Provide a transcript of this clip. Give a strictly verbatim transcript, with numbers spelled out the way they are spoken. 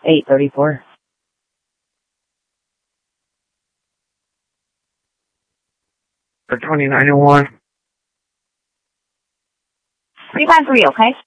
eight thirty-four. For twenty-nine oh one. three five three, okay?